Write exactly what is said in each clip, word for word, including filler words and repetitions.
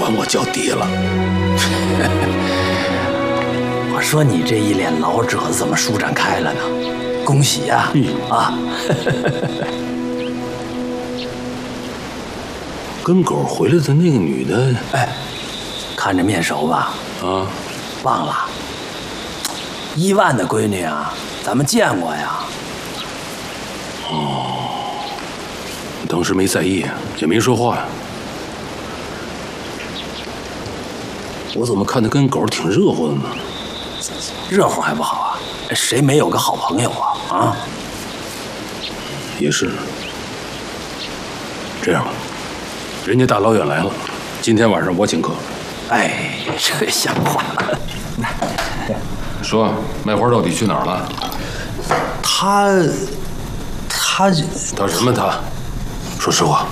管我叫爹了。 我说你这一脸老褶怎么舒展开了呢？恭喜呀！嗯啊。 跟狗回来的那个女的， 哎，看着面熟吧？ 啊， 忘了。伊万的闺女啊，咱们见过呀。 哦，当时没在意，也没说话呀。我怎么看他跟狗挺热乎的呢？ 热乎还不好啊？谁没有个好朋友啊？啊， 也是。这样吧，人家大老远来了，今天晚上我请客。 哎，这像话。 说，卖花到底去哪儿了？ 他，他， 他什么他？说实话。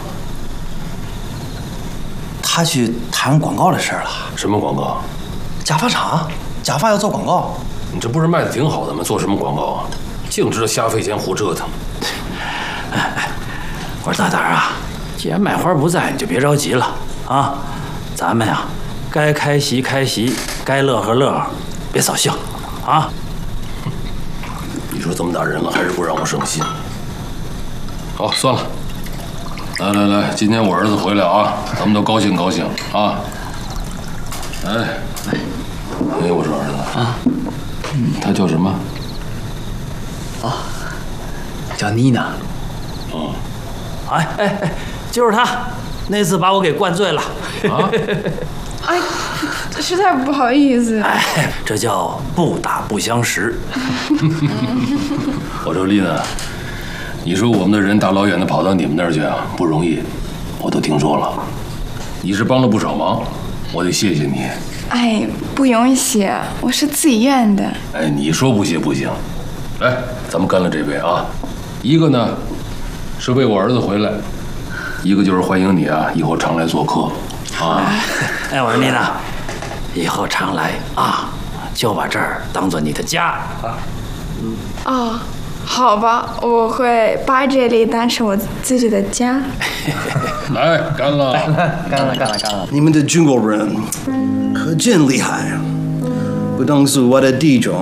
他去谈广告的事了。 什么广告？ 假发厂，假发要做广告。 你这不是卖的挺好的吗？做什么广告啊？净知道瞎费钱胡折腾。 哎哎，我说大胆啊，既然买花不在，你就别着急了啊。咱们呀，该开席开席，该乐呵乐呵，别扫兴啊。 你说这么大人了，还是不让我省心。好，算了。来来来，今天我儿子回来啊，咱们都高兴高兴啊！哎，哎，我说儿子啊，他叫什么？ 哦，叫妮娜。 哦， 哎哎哎，就是他，那次把我给灌醉了。 啊？ 哎，实在不好意思。 哎，这叫不打不相识。 我说丽娜。你说我们的人大老远的跑到你们那儿去啊，不容易，我都听说了。你是帮了不少忙，我得谢谢你。 哎，不用谢，我是自愿的。 哎，你说不谢不行。来，咱们干了这杯啊！一个呢，是为我儿子回来；一个就是欢迎你啊，以后常来做客啊。 哎，我说妮娜，以后常来啊，就把这儿当做你的家啊。 嗯。哦。好吧，我会把这里当成我自己的家。 来，干了， 干了，干了，干了！ 你们的中国人可真厉害，不但是我的弟兄，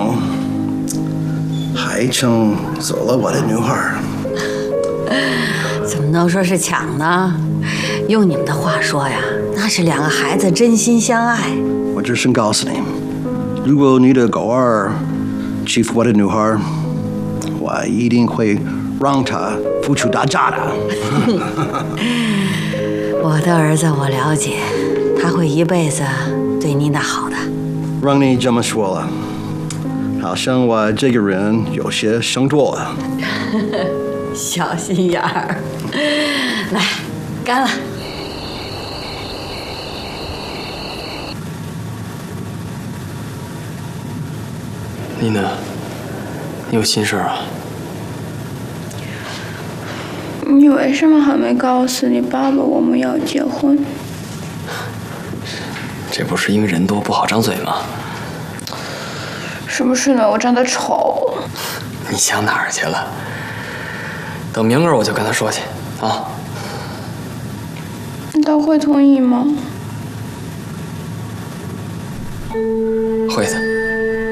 还抢走了我的女孩。 怎么能说是抢呢？用你们的话说呀，那是两个孩子真心相爱。 我只想告诉你，如果你的狗儿欺负我的女孩，我一定会让他付出代价的。 我的儿子我了解，他会一辈子对妮娜好的。 让你这么说了，好像我这个人有些想多了。 小心眼儿，来，干了。 妮娜，你有心事啊？ 你为什么还没告诉你爸爸我们要结婚？ 这不是因为人多不好张嘴吗？ 是不是呢？我长得丑？ 你想哪儿去了？等明儿我就跟他说去啊。 他会同意吗？ 会的。